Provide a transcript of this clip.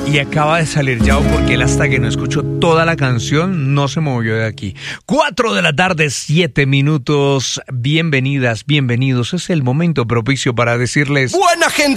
Y acaba de salir Yao porque él hasta que no escuchó toda la canción no se movió de aquí. 4 de la tarde, 7 minutos. Bienvenidas, bienvenidos. Es el momento propicio para decirles... ¡Buena gente!